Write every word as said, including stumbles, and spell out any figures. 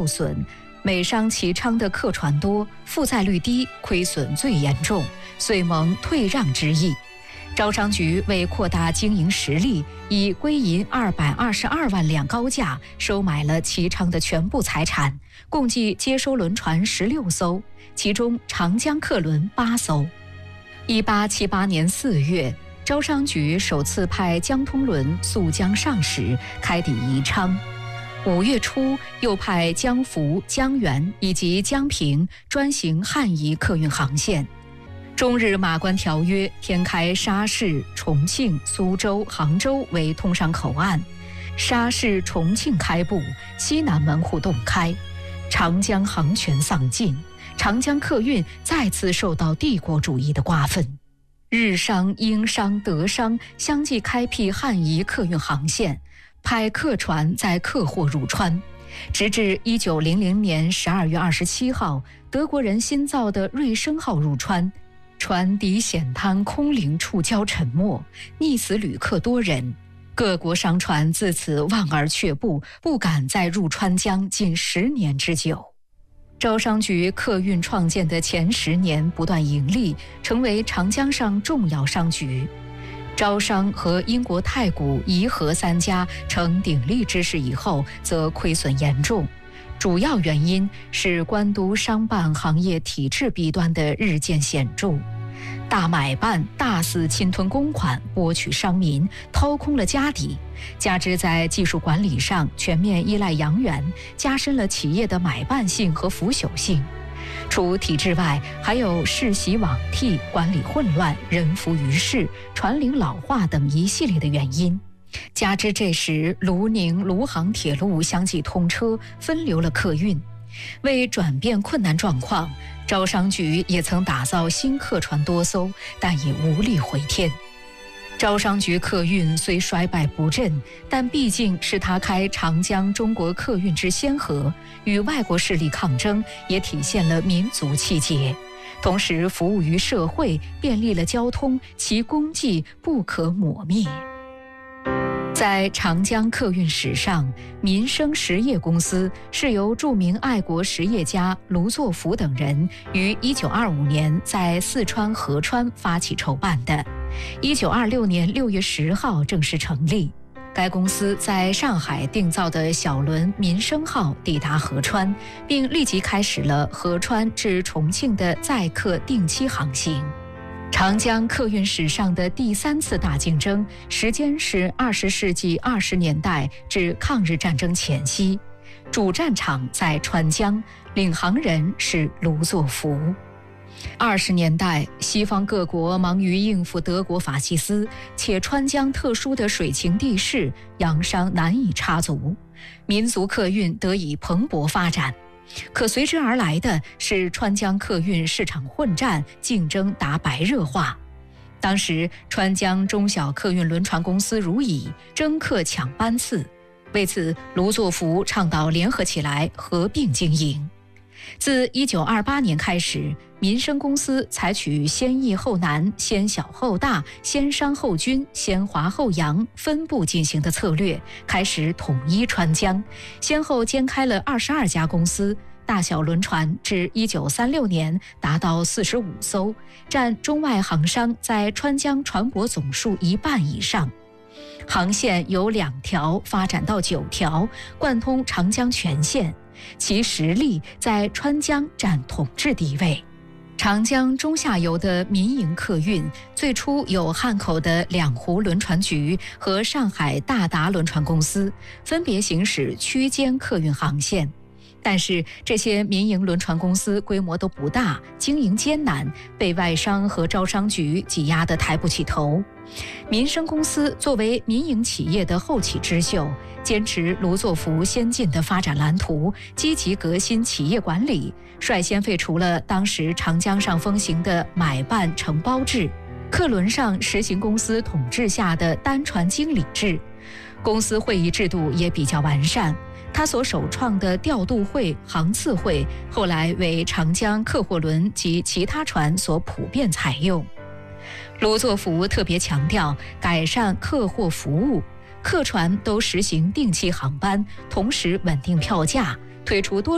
损，美商齐昌的客船多，负载率低，亏损最严重，遂萌退让之意。招商局为扩大经营实力，以归银二百二十二万两高价收买了齐昌的全部财产，共计接收轮船十六艘，其中长江客轮八艘。一八七八年四月，招商局首次派江通轮溯江上使，开抵宜昌。五月初，又派江福、江源以及江平专行汉宜客运航线。中日马关条约填开沙市、重庆、苏州、杭州为通商口岸，沙市、重庆开埠，西南门户洞开，长江航权丧尽，长江客运再次受到帝国主义的瓜分。日商、英商、德商相继开辟汉宜客运航线，派客船载客货入川，直至一九零零年十二月二十七号，德国人新造的瑞声号入川。船抵险滩空灵触礁沉没，溺死旅客多人。各国商船自此望而却步，不敢再入川江近十年之久。招商局客运创建的前十年不断盈利，成为长江上重要商局。招商和英国太古、怡和三家成鼎力之势以后，则亏损严重。主要原因是官督商办行业体制弊端的日渐显著，大买办大肆侵吞公款，剥取商民，掏空了家底，加之在技术管理上全面依赖洋源，加深了企业的买办性和腐朽性。除体制外，还有世袭罔替、管理混乱、人浮于事、船龄老化等一系列的原因。加之这时卢宁、卢杭铁路相继通车，分流了客运。为转变困难状况，招商局也曾打造新客船多艘，但也无力回天。招商局客运虽衰败不振，但毕竟是他开长江中国客运之先河，与外国势力抗争，也体现了民族气节，同时服务于社会，便利了交通，其功绩不可抹灭。在长江客运史上，民生实业公司是由著名爱国实业家卢作孚等人于一九二五年在四川合川发起筹办的，一九二六年六月十号正式成立。该公司在上海定造的小轮民生号抵达合川，并立即开始了合川至重庆的载客定期航行。长江客运史上的第三次大竞争，时间是二十世纪二十年代至抗日战争前夕，主战场在川江，领航人是卢作孚。二十年代，西方各国忙于应付德国法西斯，且川江特殊的水情地势，洋商难以插足，民族客运得以蓬勃发展。可随之而来的是川江客运市场混战，竞争达白热化。当时川江中小客运轮船公司如蚁，争客抢班次，为此卢作孚倡导联合起来，合并经营。自一九二八年开始，民生公司采取先易后难、先小后大、先商后军、先华后扬分步进行的策略，开始统一川江，先后兼开了二十二家公司，大小轮船至一九三六年达到四十五艘，占中外航商在川江船舶总数一半以上。航线由两条发展到九条，贯通长江全线，其实力在川江占统治地位。长江中下游的民营客运，最初有汉口的两湖轮船局和上海大达轮船公司，分别行使区间客运航线。但是这些民营轮船公司规模都不大，经营艰难，被外商和招商局挤压得抬不起头。民生公司作为民营企业的后起之秀，坚持卢作孚先进的发展蓝图，积极革新企业管理，率先废除了当时长江上风行的买办承包制，客轮上实行公司统治下的单船经理制，公司会议制度也比较完善。他所首创的调度会、航次会，后来为长江客货轮及其他船所普遍采用。卢作孚特别强调改善客货服务，客船都实行定期航班，同时稳定票价，推出多